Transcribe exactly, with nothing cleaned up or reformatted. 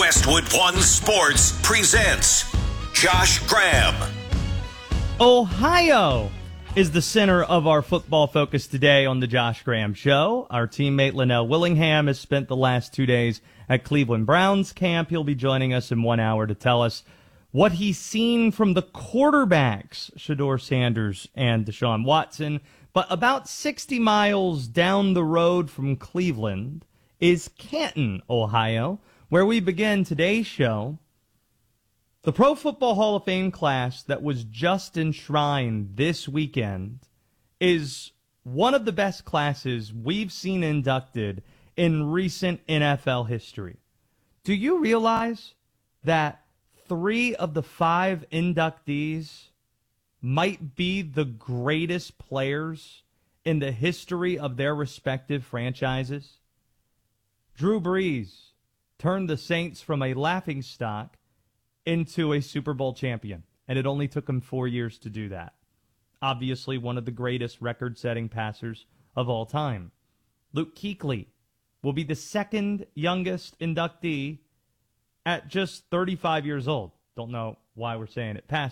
Westwood One Sports presents Josh Graham. Ohio is the center of our football focus today on the Josh Graham Show. Our teammate Linnell Willingham has spent the last two days at Cleveland Browns camp. He'll be joining us in one hour to tell us what he's seen from the quarterbacks, Shedeur Sanders and Deshaun Watson. But about sixty miles down the road from Cleveland is Canton, Ohio, where we begin today's show. The Pro Football Hall of Fame class that was just enshrined this weekend is one of the best classes we've seen inducted in recent N F L history. Do you realize that three of the five inductees might be the greatest players in the history of their respective franchises? Drew Brees turned the Saints from a laughingstock into a Super Bowl champion, and it only took him four years to do that. Obviously, one of the greatest record-setting passers of all time. Luke Kuechly will be the second youngest inductee at just thirty-five years old. Don't know why we're saying it past